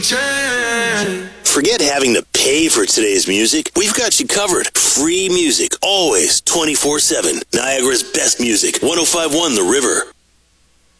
Forget having to pay for today's music. We've got you covered. Free music, always, 24/7. Niagara's best music, 105.1 The River.